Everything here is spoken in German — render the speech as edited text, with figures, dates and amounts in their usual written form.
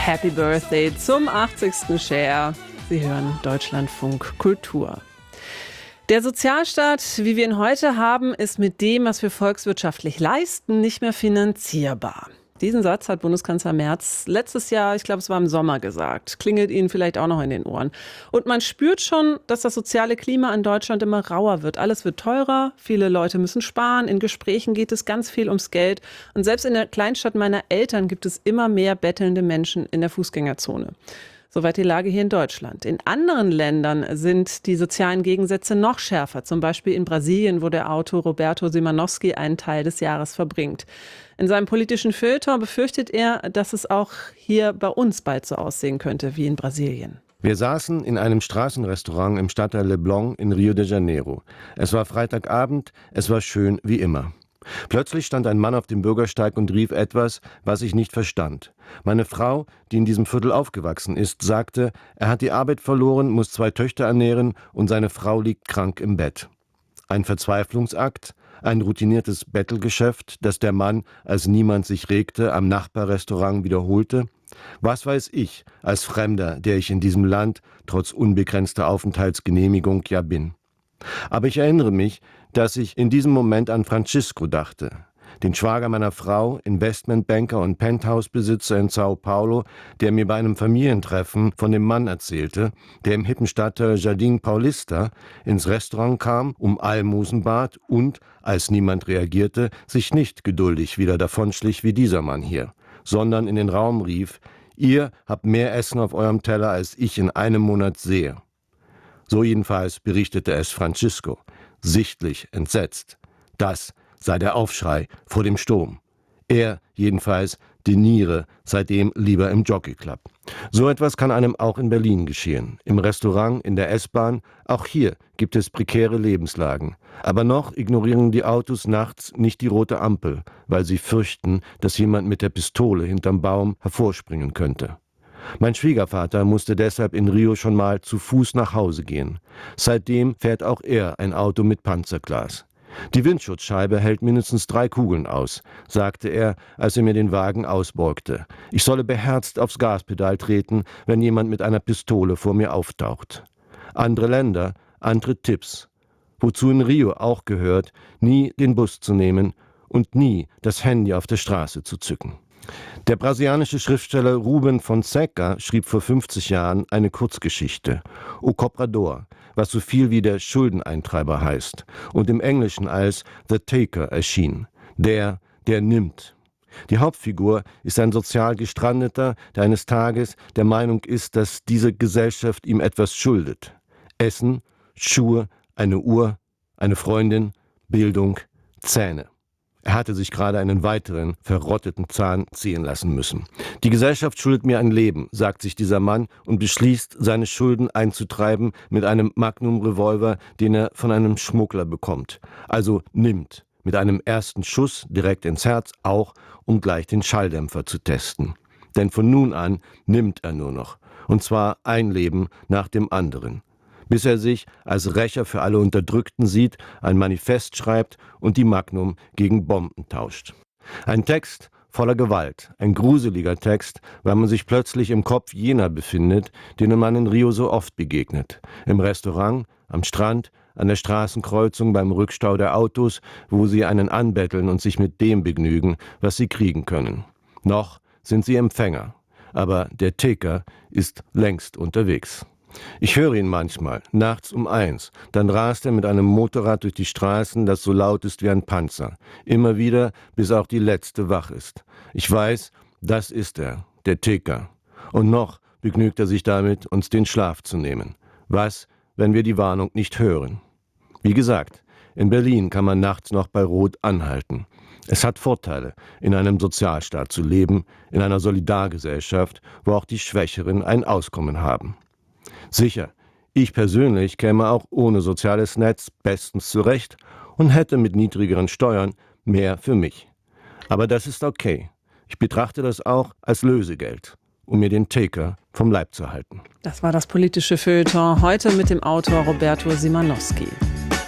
Happy Birthday zum 80. Share. Sie hören Deutschlandfunk Kultur. Der Sozialstaat, wie wir ihn heute haben, ist mit dem, was wir volkswirtschaftlich leisten, nicht mehr finanzierbar. Diesen Satz hat Bundeskanzler Merz letztes Jahr, ich glaube es war im Sommer, gesagt. Klingelt Ihnen vielleicht auch noch in den Ohren. Und man spürt schon, dass das soziale Klima in Deutschland immer rauer wird. Alles wird teurer, viele Leute müssen sparen, in Gesprächen geht es ganz viel ums Geld. Und selbst in der Kleinstadt meiner Eltern gibt es immer mehr bettelnde Menschen in der Fußgängerzone. Soweit die Lage hier in Deutschland. In anderen Ländern sind die sozialen Gegensätze noch schärfer. Zum Beispiel in Brasilien, wo der Autor Roberto Simanowski einen Teil des Jahres verbringt. In seinem politischen Feuilleton befürchtet er, dass es auch hier bei uns bald so aussehen könnte wie in Brasilien. Wir saßen in einem Straßenrestaurant im Stadtteil Leblon in Rio de Janeiro. Es war Freitagabend, es war schön wie immer. Plötzlich stand ein Mann auf dem Bürgersteig und rief etwas, was ich nicht verstand. Meine Frau, die in diesem Viertel aufgewachsen ist, sagte, er hat die Arbeit verloren, muss 2 Töchter ernähren und seine Frau liegt krank im Bett. Ein Verzweiflungsakt, ein routiniertes Bettelgeschäft, das der Mann, als niemand sich regte, am Nachbarrestaurant wiederholte? Was weiß ich, als Fremder, der ich in diesem Land trotz unbegrenzter Aufenthaltsgenehmigung ja bin. Aber ich erinnere mich, dass ich in diesem Moment an Francisco dachte, den Schwager meiner Frau, Investmentbanker und Penthouse-Besitzer in Sao Paulo, der mir bei einem Familientreffen von dem Mann erzählte, der im hippen Stadtteil Jardim Paulista ins Restaurant kam, um Almosen bat und, als niemand reagierte, sich nicht geduldig wieder davonschlich wie dieser Mann hier, sondern in den Raum rief, ihr habt mehr Essen auf eurem Teller, als ich in einem Monat sehe. So jedenfalls berichtete es Francisco, sichtlich entsetzt. Das sei der Aufschrei vor dem Sturm. Er jedenfalls diniere seitdem lieber im Jockeyclub. So etwas kann einem auch in Berlin geschehen. Im Restaurant, in der S-Bahn, auch hier gibt es prekäre Lebenslagen. Aber noch ignorieren die Autos nachts nicht die rote Ampel, weil sie fürchten, dass jemand mit der Pistole hinterm Baum hervorspringen könnte. Mein Schwiegervater musste deshalb in Rio schon mal zu Fuß nach Hause gehen. Seitdem fährt auch er ein Auto mit Panzerglas. Die Windschutzscheibe hält mindestens 3 Kugeln aus, sagte er, als er mir den Wagen ausbeugte. Ich solle beherzt aufs Gaspedal treten, wenn jemand mit einer Pistole vor mir auftaucht. Andere Länder, andere Tipps. Wozu in Rio auch gehört, nie den Bus zu nehmen und nie das Handy auf der Straße zu zücken. Der brasilianische Schriftsteller Rubem Fonseca schrieb vor 50 Jahren eine Kurzgeschichte, O Comprador, was so viel wie der Schuldeneintreiber heißt und im Englischen als The Taker erschien, der nimmt. Die Hauptfigur ist ein sozial Gestrandeter, der eines Tages der Meinung ist, dass diese Gesellschaft ihm etwas schuldet. Essen, Schuhe, eine Uhr, eine Freundin, Bildung, Zähne. Er hatte sich gerade einen weiteren verrotteten Zahn ziehen lassen müssen. Die Gesellschaft schuldet mir ein Leben, sagt sich dieser Mann und beschließt, seine Schulden einzutreiben mit einem Magnum-Revolver, den er von einem Schmuggler bekommt. Also nimmt, mit einem ersten Schuss direkt ins Herz, auch um gleich den Schalldämpfer zu testen. Denn von nun an nimmt er nur noch. Und zwar ein Leben nach dem anderen. Bis er sich als Rächer für alle Unterdrückten sieht, ein Manifest schreibt und die Magnum gegen Bomben tauscht. Ein Text voller Gewalt, ein gruseliger Text, weil man sich plötzlich im Kopf jener befindet, denen man in Rio so oft begegnet. Im Restaurant, am Strand, an der Straßenkreuzung, beim Rückstau der Autos, wo sie einen anbetteln und sich mit dem begnügen, was sie kriegen können. Noch sind sie Empfänger, aber der Taker ist längst unterwegs. Ich höre ihn manchmal, nachts um 1. Dann rast er mit einem Motorrad durch die Straßen, das so laut ist wie ein Panzer. Immer wieder, bis auch die letzte wach ist. Ich weiß, das ist er, der Taker. Und noch begnügt er sich damit, uns den Schlaf zu nehmen. Was, wenn wir die Warnung nicht hören? Wie gesagt, in Berlin kann man nachts noch bei Rot anhalten. Es hat Vorteile, in einem Sozialstaat zu leben, in einer Solidargesellschaft, wo auch die Schwächeren ein Auskommen haben. Sicher, ich persönlich käme auch ohne soziales Netz bestens zurecht und hätte mit niedrigeren Steuern mehr für mich. Aber das ist okay. Ich betrachte das auch als Lösegeld, um mir den Taker vom Leib zu halten. Das war das politische Feuilleton heute mit dem Autor Roberto Simanowski.